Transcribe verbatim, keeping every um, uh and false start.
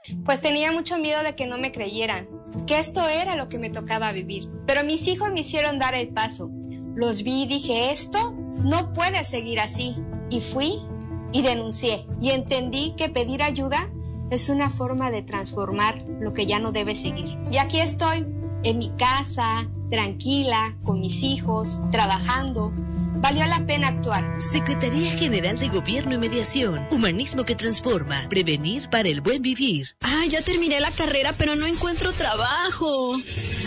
pues tenía mucho miedo de que no me creyeran, que esto era lo que me tocaba vivir. Pero mis hijos me hicieron dar el paso. Los vi y dije, esto no puede seguir así. Y fui y denuncié y entendí que pedir ayuda es una forma de transformar lo que ya no debe seguir. Y aquí estoy, en mi casa, tranquila, con mis hijos, trabajando. Valió la pena actuar. Secretaría General de Gobierno y Mediación. Humanismo que transforma. Prevenir para el buen vivir. Ah, ya terminé la carrera, pero no encuentro trabajo.